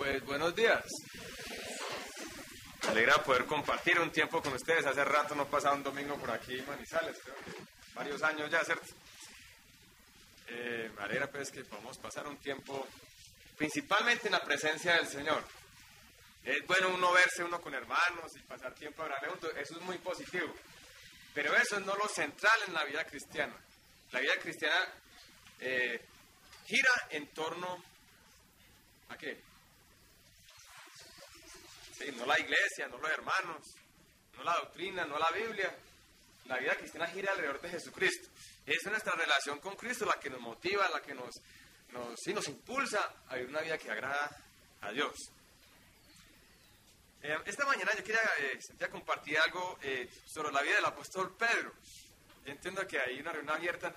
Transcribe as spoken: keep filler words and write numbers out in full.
Pues buenos días. Me alegra poder compartir un tiempo con ustedes. Hace rato no pasaba un domingo por aquí en Manizales, creo que varios años ya, ¿cierto? Eh, me alegra pues que podamos pasar un tiempo principalmente en la presencia del Señor. Es bueno uno verse uno con hermanos y pasar tiempo agradable juntos, eso es muy positivo. Pero eso no es lo central en la vida cristiana. La vida cristiana eh, gira en torno ¿a qué? Sí, no la iglesia, no los hermanos, no la doctrina, no la Biblia. La vida cristiana gira alrededor de Jesucristo. Es nuestra relación con Cristo la que nos motiva, la que nos, nos, sí, nos impulsa a vivir una vida que agrada a Dios. Eh, esta mañana yo quería, eh, quería compartir algo eh, sobre la vida del apóstol Pedro. Yo entiendo que hay una reunión abierta